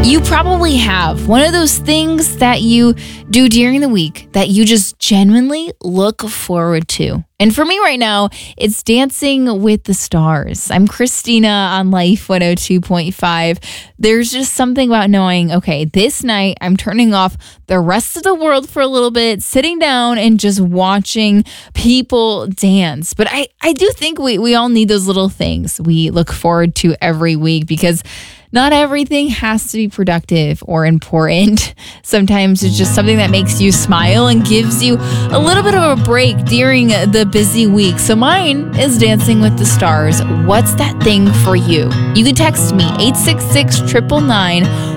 You probably have one of those things that you do during the week that you just genuinely look forward to. And for me right now, it's Dancing with the Stars. I'm Christina on Life 102.5. There's just something about knowing, okay, this night I'm turning off the rest of the world for a little bit, sitting down and just watching people dance. But I do think we all need those little things we look forward to every week, because not everything has to be productive or important. Sometimes it's just something that makes you smile and gives you a little bit of a break during the busy week. So mine is Dancing with the Stars. What's that thing for you? You can text me 866-999